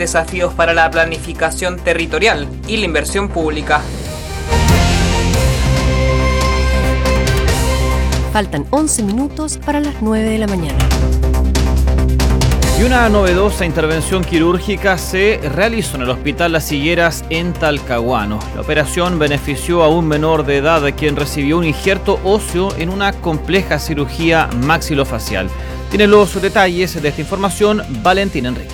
desafíos para la planificación territorial y la inversión pública. Faltan 11 minutos para las 9 de la mañana. Y una novedosa intervención quirúrgica se realizó en el Hospital Las Higueras en Talcahuano. La operación benefició a un menor de edad quien recibió un injerto óseo en una compleja cirugía maxilofacial. Tiene los detalles de esta información Valentín Enríquez.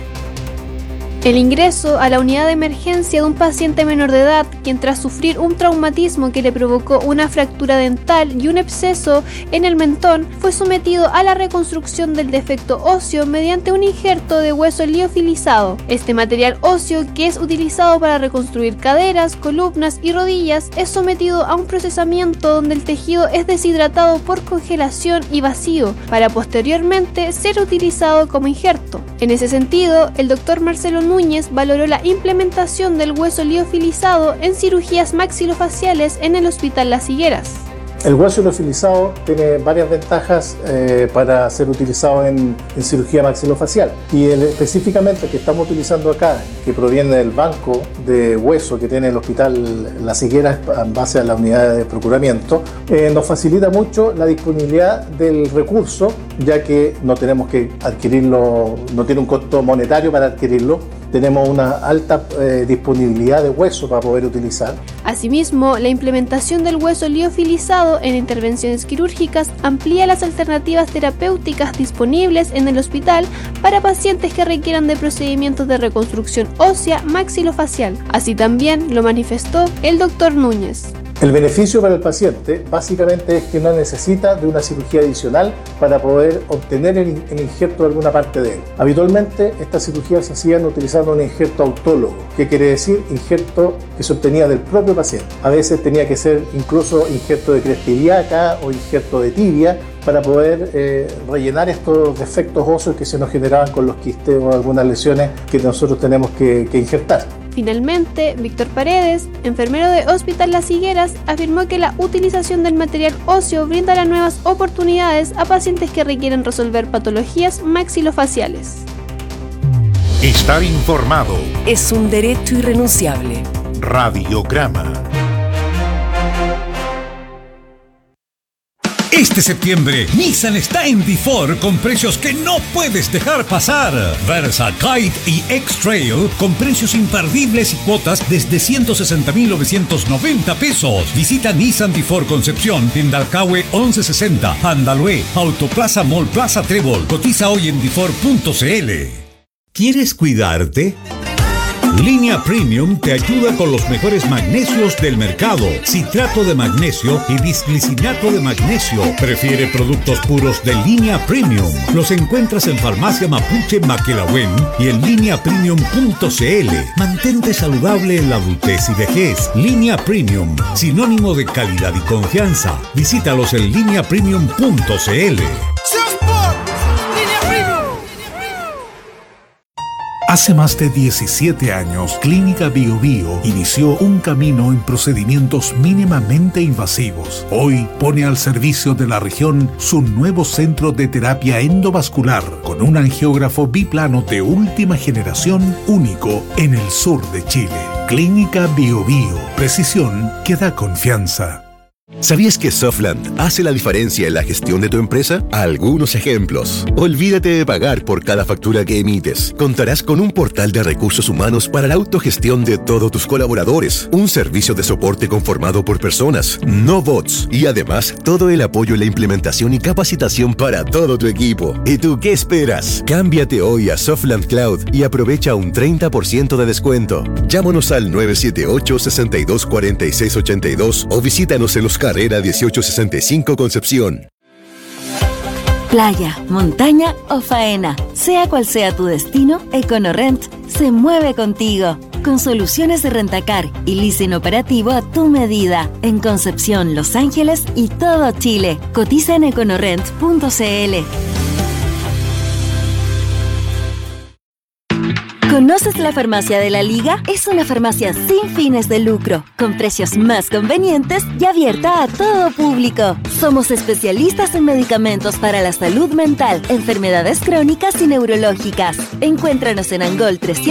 El ingreso a la unidad de emergencia de un paciente menor de edad, quien tras sufrir un traumatismo que le provocó una fractura dental y un absceso en el mentón, fue sometido a la reconstrucción del defecto óseo mediante un injerto de hueso liofilizado. Este material óseo, que es utilizado para reconstruir caderas, columnas y rodillas, es sometido a un procesamiento donde el tejido es deshidratado por congelación y vacío, para posteriormente ser utilizado como injerto. En ese sentido, el doctor Marcelo Núñez valoró la implementación del hueso liofilizado en cirugías maxilofaciales en el Hospital Las Higueras. El hueso liofilizado tiene varias ventajas para ser utilizado en cirugía maxilofacial, y específicamente el que estamos utilizando acá, que proviene del banco de hueso que tiene el Hospital Las Higueras en base a la unidad de procuramiento, nos facilita mucho la disponibilidad del recurso, ya que no tenemos que adquirirlo, no tiene un costo monetario para adquirirlo. Tenemos una alta disponibilidad de hueso para poder utilizar. Asimismo, la implementación del hueso liofilizado en intervenciones quirúrgicas amplía las alternativas terapéuticas disponibles en el hospital para pacientes que requieran de procedimientos de reconstrucción ósea maxilofacial. Así también lo manifestó el doctor Núñez. El beneficio para el paciente básicamente es que no necesita de una cirugía adicional para poder obtener el injerto de alguna parte de él. Habitualmente estas cirugías se hacían utilizando un injerto autólogo, que quiere decir injerto que se obtenía del propio paciente. A veces tenía que ser incluso injerto de cresta ilíaca o injerto de tibia para poder rellenar estos defectos óseos que se nos generaban con los quistes o algunas lesiones que nosotros tenemos que injertar. Finalmente, Víctor Paredes, enfermero de Hospital Las Higueras, afirmó que la utilización del material óseo brindará nuevas oportunidades a pacientes que requieren resolver patologías maxilofaciales. Estar informado es un derecho irrenunciable. Radiograma. Este septiembre, Nissan está en D4 con precios que no puedes dejar pasar. Versa, Kite y X-Trail con precios imperdibles y cuotas desde 160.990 pesos. Visita Nissan D4 Concepción, Tindalcahue 1160, Andalue, Autoplaza Mall Plaza Trébol. Cotiza hoy en d4.cl. ¿Quieres cuidarte? Línea Premium te ayuda con los mejores magnesios del mercado. Citrato de magnesio y bisglicinato de magnesio. Prefiere productos puros de Línea Premium. Los encuentras en Farmacia Mapuche Maquelahuen y en lineapremium.cl. Mantente saludable en la adultez y vejez. Línea Premium, sinónimo de calidad y confianza. Visítalos en lineapremium.cl. Hace más de 17 años, Clínica Bio Bio inició un camino en procedimientos mínimamente invasivos. Hoy pone al servicio de la región su nuevo centro de terapia endovascular con un angiógrafo biplano de última generación único en el sur de Chile. Clínica Bio Bio, precisión que da confianza. ¿Sabías que Softland hace la diferencia en la gestión de tu empresa? Algunos ejemplos. Olvídate de pagar por cada factura que emites. Contarás con un portal de recursos humanos para la autogestión de todos tus colaboradores. Un servicio de soporte conformado por personas, no bots. Y además, todo el apoyo en la implementación y capacitación para todo tu equipo. ¿Y tú qué esperas? Cámbiate hoy a Softland Cloud y aprovecha un 30% de descuento. Llámanos al 978-624682 o visítanos en los Carrera 1865 Concepción. Playa, montaña o faena, sea cual sea tu destino, EconoRent se mueve contigo. Con soluciones de rentacar y leasing operativo a tu medida. En Concepción, Los Ángeles y todo Chile. Cotiza en econorent.cl. ¿Conoces la Farmacia de la Liga? Es una farmacia sin fines de lucro, con precios más convenientes y abierta a todo público. Somos especialistas en medicamentos para la salud mental, enfermedades crónicas y neurológicas. Encuéntranos en Angol 300.